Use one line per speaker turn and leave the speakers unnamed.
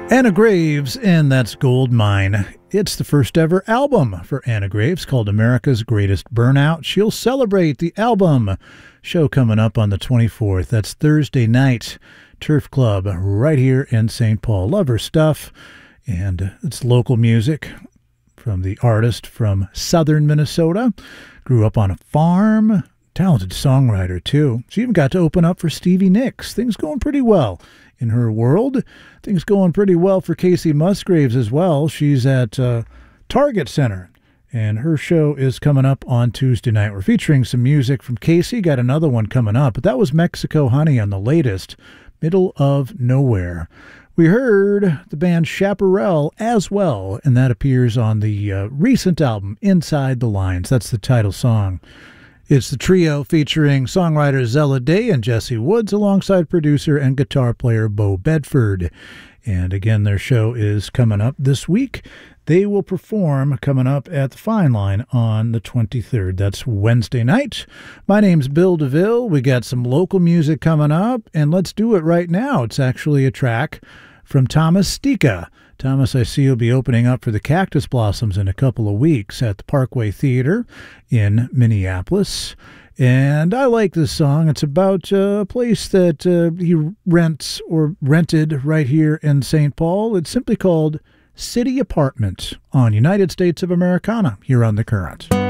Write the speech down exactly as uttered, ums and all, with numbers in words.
Anna Graves, and that's Gold Mine. It's the first ever album for Anna Graves called America's Greatest Burnout. She'll celebrate the album show coming up on the twenty-fourth. That's Thursday night, Turf Club, right here in Saint Paul. Love her stuff, and it's local music from the artist from southern Minnesota. Grew up on a farm. Talented songwriter, too. She even got to open up for Stevie Nicks. Things going pretty well in her world. Things going pretty well for Casey Musgraves as well. She's at uh, Target Center, and her show is coming up on Tuesday night. We're featuring some music from Casey. Got another one coming up, but that was Mexico Honey on the latest, Middle of Nowhere. We heard the band Chaparral as well, and that appears on the uh, recent album, Inside the Lines. That's the title song. It's the trio featuring songwriter Zella Day and Jesse Woods alongside producer and guitar player Bo Bedford. And again, their show is coming up this week. They will perform coming up at the Fine Line on the twenty-third. That's Wednesday night. My name's Bill DeVille. We got some local music coming up, and let's do it right now. It's actually a track from Thomas Stika. Thomas, I see you'll be opening up for the Cactus Blossoms in a couple of weeks at the Parkway Theater in Minneapolis. And I like this song. It's about a place that uh, he rents or rented right here in Saint Paul. It's simply called City Apartment on United States of Americana here on The Current.